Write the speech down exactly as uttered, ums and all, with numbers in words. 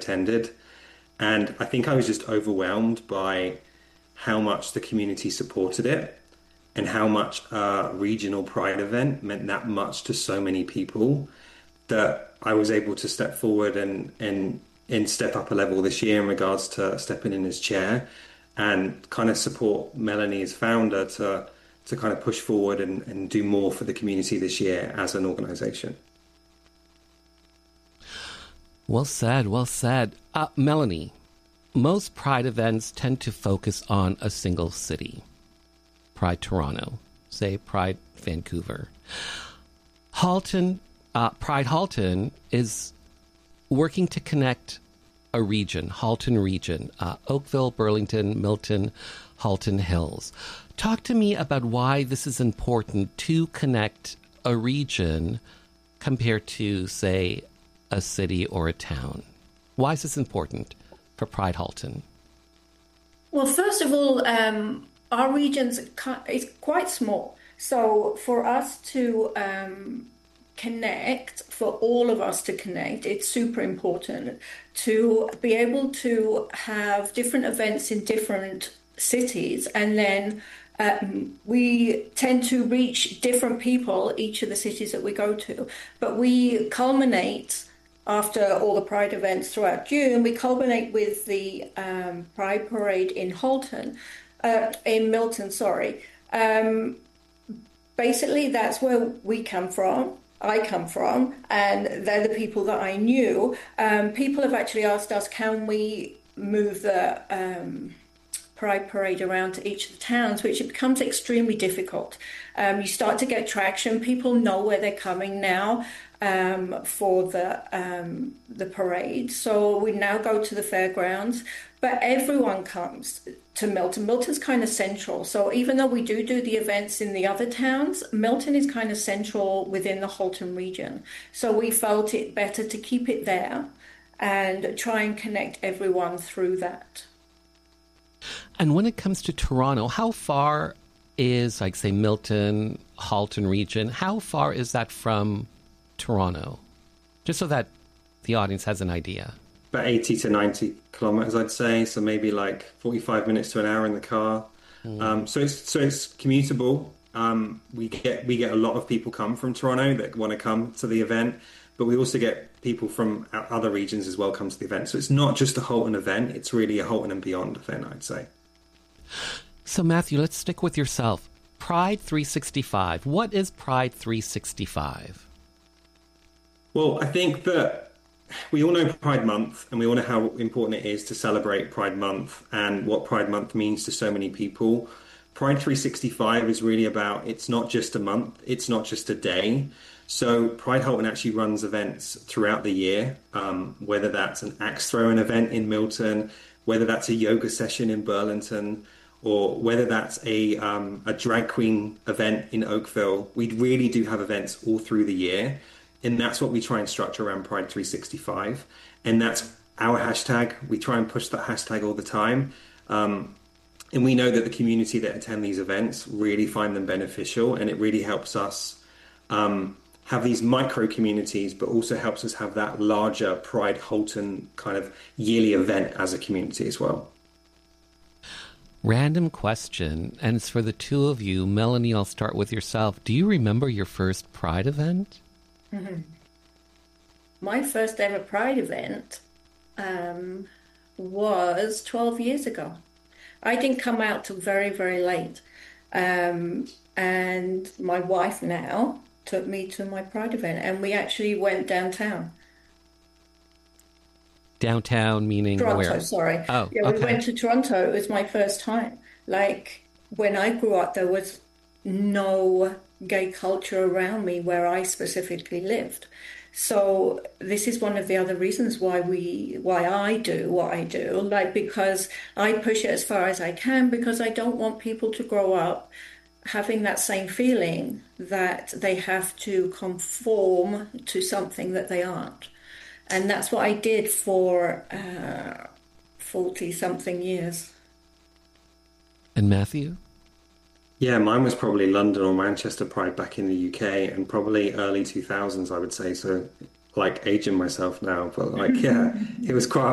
attended. And I think I was just overwhelmed by how much the community supported it and how much a regional Pride event meant that much to so many people that I was able to step forward and, and, and step up a level this year in regards to stepping in as chair and kind of support Melanie as founder to to kind of push forward and, and do more for the community this year as an organization. Well said, well said. Uh, Melanie, most Pride events tend to focus on a single city. Pride Toronto, say Pride Vancouver. Halton, uh, Pride Halton is working to connect a region, Halton region, uh, Oakville, Burlington, Milton, Halton Hills. Talk to me about why this is important to connect a region compared to, say, a city or a town. Why is this important for Pride Halton? Well, first of all, um, our region is quite small. So for us to um, connect, for all of us to connect, it's super important to be able to have different events in different cities, and then um, we tend to reach different people each of the cities that we go to, but we culminate after all the Pride events throughout June. We culminate with the um, Pride Parade in Halton, uh, in Milton, sorry. Um, basically, that's where we come from. I come from, and they're the people that I knew. Um, people have actually asked us, can we move the um, Pride Parade around to each of the towns, which it becomes extremely difficult. Um, you start to get traction. People know where they're coming now um, for the um, the parade. So we now go to the fairgrounds, but everyone comes to Milton. Milton's kind of central. So even though we do do the events in the other towns, Milton is kind of central within the Halton region. So we felt it better to keep it there and try and connect everyone through that. And when it comes to Toronto, how far is, like, say, Milton, Halton region, how far is that from Toronto? Just so that the audience has an idea. About eighty to ninety kilometers, I'd say. So maybe like forty-five minutes to an hour in the car. Mm. Um, so it's so it's commutable. Um, we get we get a lot of people come from Toronto that want to come to the event, but we also get people from other regions as well come to the event. So it's not just a Halton event; it's really a Halton and beyond event, I'd say. So Matthew, let's stick with yourself. Pride three sixty-five. What is Pride three sixty-five? Well, I think that we all know Pride Month, and we all know how important it is to celebrate Pride Month and what Pride Month means to so many people. Pride three sixty-five is really about, it's not just a month, it's not just a day. So Pride Halton actually runs events throughout the year, um, whether that's an axe throwing event in Milton, whether that's a yoga session in Burlington, or whether that's a um, a drag queen event in Oakville. We really do have events all through the year. And that's what we try and structure around Pride three sixty-five. And that's our hashtag. We try and push that hashtag all the time. Um, and we know that the community that attend these events really find them beneficial. And it really helps us um, have these micro communities, but also helps us have that larger Pride Halton kind of yearly event as a community as well. Random question, and it's for the two of you. Melanie, I'll start with yourself. Do you remember your first Pride event? Mm-hmm. My first ever Pride event um, was twelve years ago. I didn't come out till very, very late. Um, and my wife now took me to my Pride event, and we actually went downtown. Downtown meaning Toronto, where? sorry. Oh, yeah, okay. We went to Toronto. It was my first time. Like, when I grew up, there was no gay culture around me where I specifically lived. So this is one of the other reasons why we, why I do what I do, like, because I push it as far as I can, because I don't want people to grow up having that same feeling that they have to conform to something that they aren't. And that's what I did for uh, forty-something years. And Matthew? Yeah, mine was probably London or Manchester Pride back in the U K, and probably early two thousands, I would say. So, like, aging myself now, but like, yeah, it was quite